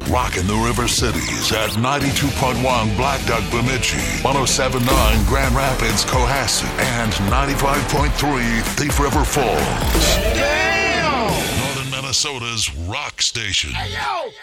Rockin' the River Cities at 92.1 Black Duck Bemidji, 107.9 Grand Rapids Cohasset, and 95.3 Thief River Falls. Damn! Northern Minnesota's rock station. Hey, yo!